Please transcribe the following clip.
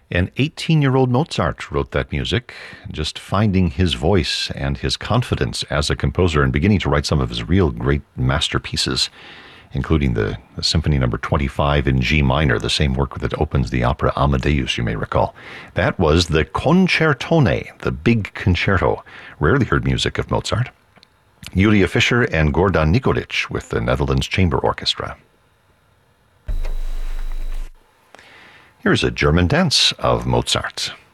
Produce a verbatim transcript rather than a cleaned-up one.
An eighteen-year-old Mozart wrote that music, just finding his voice and his confidence as a composer and beginning to write some of his real great masterpieces, including the, the Symphony Number twenty-five in G minor, the same work that opens the opera Amadeus, you may recall. That was the Concertone, the big concerto. Rarely heard music of Mozart. Julia Fischer and Gordan Nikolic with the Netherlands Chamber Orchestra. Here's a German dance of Mozart.